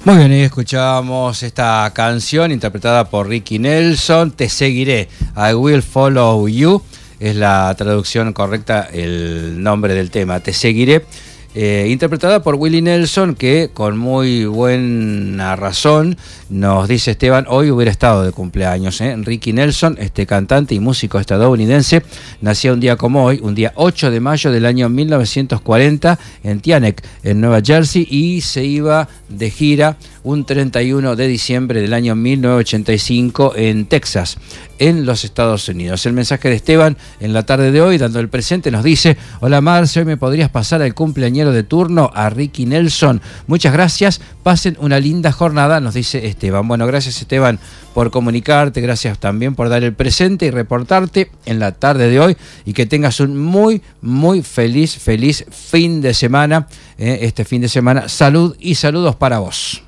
Muy bien, y escuchábamos esta canción interpretada por Ricky Nelson, Te seguiré, I Will Follow You, es la traducción correcta, el nombre del tema, Te seguiré, interpretada por Willie Nelson, que con muy buena razón nos dice Esteban, hoy hubiera estado de cumpleaños. Ricky Nelson, este cantante y músico estadounidense, nacía un día como hoy, un día 8 de mayo del año 1940 en Teaneck, en Nueva Jersey, y se iba de gira un 31 de diciembre del año 1985 en Texas, en los Estados Unidos. El mensaje de Esteban en la tarde de hoy, dando el presente, nos dice: hola Marce, hoy me podrías pasar al cumpleañero de turno, a Ricky Nelson. Muchas gracias, pasen una linda jornada, nos dice Esteban. Bueno, gracias Esteban por comunicarte, gracias también por dar el presente y reportarte en la tarde de hoy, y que tengas un muy feliz fin de semana, este fin de semana. Salud y saludos para vos.